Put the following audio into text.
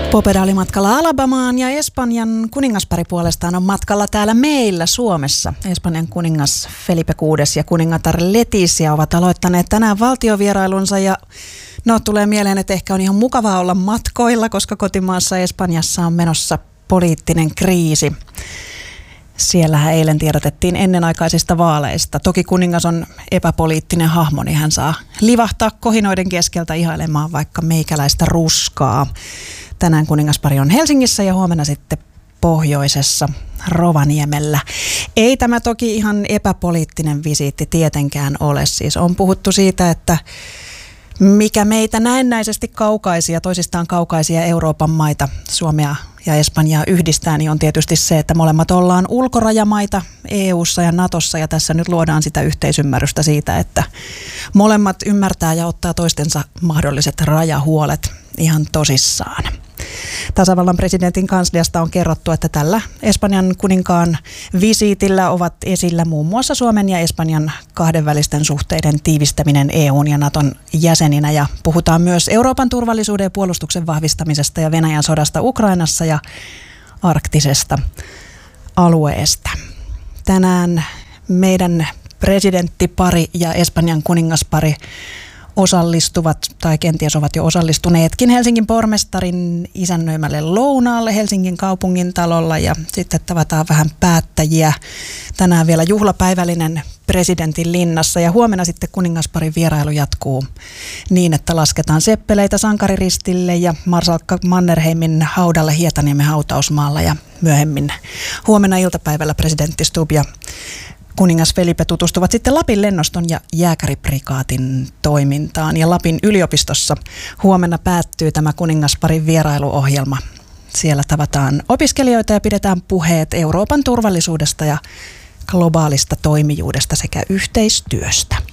Popeda oli matkalla Alabamaan ja Espanjan kuningaspari puolestaan on matkalla täällä meillä Suomessa. Espanjan kuningas Felipe VI ja kuningatar Letizia ovat aloittaneet tänään valtiovierailunsa ja tulee mieleen, että ehkä on ihan mukavaa olla matkoilla, koska kotimaassa Espanjassa on menossa poliittinen kriisi. Siellähän eilen tiedotettiin ennenaikaisista vaaleista. Toki kuningas on epäpoliittinen hahmo, niin hän saa livahtaa kohinoiden keskeltä ihailemaan vaikka meikäläistä ruskaa. Tänään kuningaspari on Helsingissä ja huomenna sitten pohjoisessa Rovaniemellä. Ei tämä toki ihan epäpoliittinen visiitti tietenkään ole. Siis on puhuttu siitä, että mikä meitä näennäisesti kaukaisia, toisistaan kaukaisia Euroopan maita, Suomea ja Espanjaa yhdistää, niin on tietysti se, että molemmat ollaan ulkorajamaita EU:ssa ja Natossa ja tässä nyt luodaan sitä yhteisymmärrystä siitä, että molemmat ymmärtää ja ottaa toistensa mahdolliset rajahuolet ihan tosissaan. Tasavallan presidentin kansliasta on kerrottu, että tällä Espanjan kuninkaan visiitillä ovat esillä muun muassa Suomen ja Espanjan kahdenvälisten suhteiden tiivistäminen EU:n ja Naton jäseninä ja puhutaan myös Euroopan turvallisuuden ja puolustuksen vahvistamisesta ja Venäjän sodasta Ukrainassa ja arktisesta alueesta. Tänään meidän presidenttipari ja Espanjan kuningaspari osallistuvat, tai kenties ovat jo osallistuneetkin Helsingin pormestarin isännöimälle lounaalle Helsingin kaupungintalolla ja sitten tavataan vähän päättäjiä. Tänään vielä juhlapäivällinen presidentin linnassa ja huomenna sitten kuningasparin vierailu jatkuu niin, että lasketaan seppeleitä sankariristille ja marsalkka Mannerheimin haudalle Hietaniemen hautausmaalla ja myöhemmin huomenna iltapäivällä presidentti Stubb ja kuningas Felipe tutustuvat sitten Lapin lennoston ja jääkäriprikaatin toimintaan ja Lapin yliopistossa huomenna päättyy tämä kuningasparin vierailuohjelma. Siellä tavataan opiskelijoita ja pidetään puheet Euroopan turvallisuudesta ja globaalista toimijuudesta sekä yhteistyöstä.